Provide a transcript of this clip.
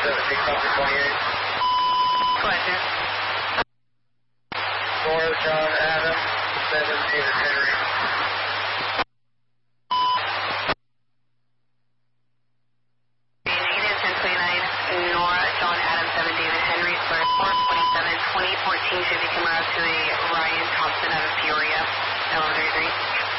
Question. For John Adam, 7 David Henry. Negative 1029, Nora, John Adam, 7 David Henry, for 427, 2014 should be coming out to a Ryan Thompson out of Peoria, L33.